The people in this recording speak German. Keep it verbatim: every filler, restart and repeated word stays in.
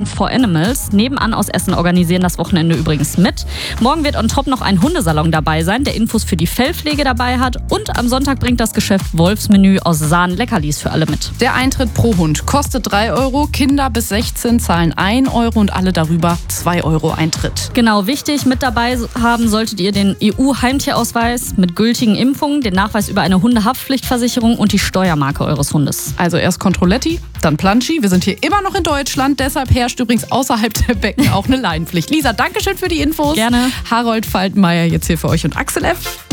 for Animals nebenan aus Essen organisieren das Wochenende übrigens mit. Morgen wird on top noch ein Hundesalon dabei sein, der Infos für die Fellpflege dabei hat. Und am Sonntag bringt das Geschäft Wolfsmenü aus Sahn Leckerlis für alle mit. Der Eintritt pro Hund kostet drei Euro, Kinder bis sechzehn zahlen ein Euro und alle darüber zwei Euro Eintritt. Genau, wichtig, mit dabei haben solltet ihr den E U-Heimtierausweis mit gültigen Impfungen, den Nachweis über eine Hundehaftpflichtversicherung und die Steuermarke eures Hundes. Also erst Controletti, dann Planschi. Wir sind hier immer noch in Deutschland, deshalb herrscht übrigens außerhalb der Becken auch eine Leinenpflicht. Lisa, danke schön für die Infos. Gerne. Harold Faltenmeier jetzt hier für euch und Axel F.